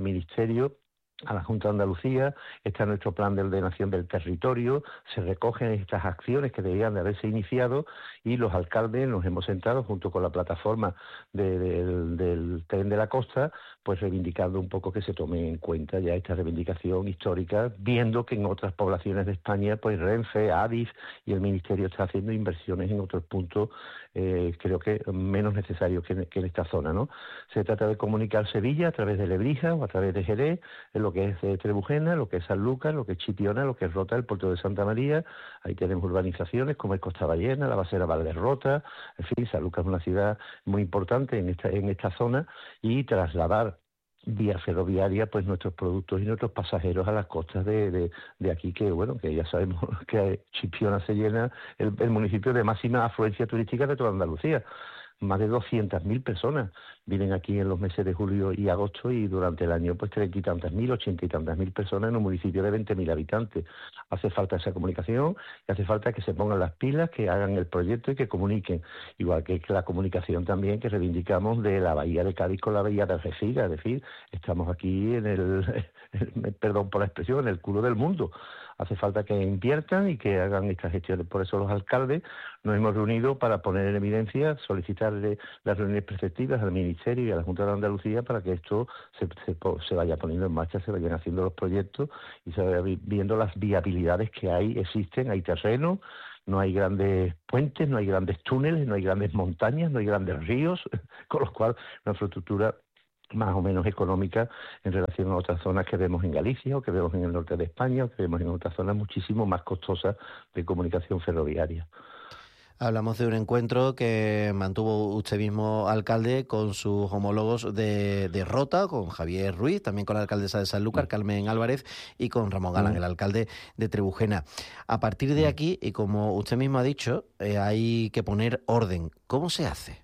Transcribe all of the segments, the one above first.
Ministerio a la Junta de Andalucía, está nuestro plan de ordenación del territorio, se recogen estas acciones que debían de haberse iniciado y los alcaldes nos hemos sentado junto con la plataforma del Tren de la Costa, pues reivindicando un poco que se tome en cuenta ya esta reivindicación histórica, viendo que en otras poblaciones de España, pues Renfe, Adif y el Ministerio está haciendo inversiones en otros puntos, creo que menos necesarios que en esta zona, ¿no? Se trata de comunicar Sevilla a través de Lebrija o a través de Jerez, en lo que es Trebujena, lo que es Sanlúcar, lo que es Chipiona, lo que es Rota, el puerto de Santa María. Ahí tenemos urbanizaciones como es Costa Ballena, la Basera Valderrota, en fin, Sanlúcar es una ciudad muy importante en esta zona, y trasladar vía ferroviaria pues nuestros productos y nuestros pasajeros a las costas de aquí, que bueno, que ya sabemos que Chipiona se llena el municipio de máxima afluencia turística de toda Andalucía. Más de 200.000 personas vienen aquí en los meses de julio y agosto, y durante el año pues 30 y tantas mil, 80 y tantas mil personas en un municipio de 20.000 habitantes. Hace falta esa comunicación y hace falta que se pongan las pilas, que hagan el proyecto y que comuniquen. Igual que la comunicación también que reivindicamos de la bahía de Cádiz con la bahía de Algeciras, es decir, estamos aquí perdón por la expresión, en el culo del mundo. Hace falta que inviertan y que hagan estas gestiones. Por eso los alcaldes nos hemos reunido para poner en evidencia, solicitarle las reuniones preceptivas al Ministerio y a la Junta de Andalucía para que esto se vaya poniendo en marcha, se vayan haciendo los proyectos y se vaya viendo las viabilidades que existen, hay terreno, no hay grandes puentes, no hay grandes túneles, no hay grandes montañas, no hay grandes ríos, con lo cual una infraestructura más o menos económica en relación a otras zonas que vemos en Galicia o que vemos en el norte de España o que vemos en otras zonas muchísimo más costosas de comunicación ferroviaria. Hablamos de un encuentro que mantuvo usted mismo, alcalde, con sus homólogos de Rota, con Javier Ruiz, también con la alcaldesa de Sanlúcar, Carmen Álvarez, y con Ramón Galán, el alcalde de Trebujena. A partir de aquí, y como usted mismo ha dicho, hay que poner orden. ¿Cómo se hace?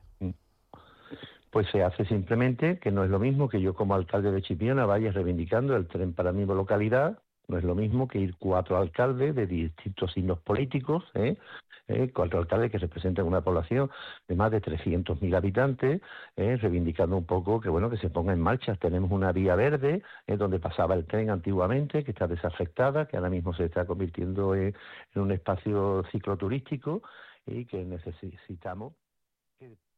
Pues se hace simplemente, que no es lo mismo que yo como alcalde de Chipiona vaya reivindicando el tren para mi localidad, no es lo mismo que ir 4 alcaldes de distintos signos políticos, 4 alcaldes que representan una población de más de 300.000 habitantes, reivindicando un poco que bueno, que se ponga en marcha. Tenemos una vía verde donde pasaba el tren antiguamente, que está desafectada, que ahora mismo se está convirtiendo en un espacio cicloturístico y que necesitamos